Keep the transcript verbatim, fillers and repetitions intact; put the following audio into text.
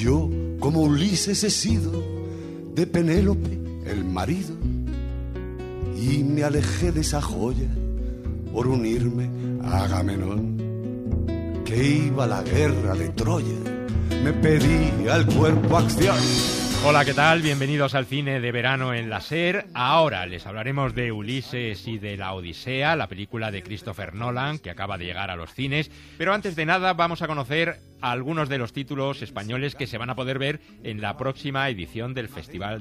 Yo, como Ulises, he sido de Penélope el marido, y me alejé de esa joya por unirme a Agamenón, que iba a la guerra de Troya. Me pedí al cuerpo acción. Hola, ¿qué tal? Bienvenidos al cine de verano en la SER. Ahora les hablaremos de Ulises y de la Odisea, la película de Christopher Nolan, que acaba de llegar a los cines. Pero antes de nada vamos a conocer algunos de los títulos españoles que se van a poder ver en la próxima edición del Festival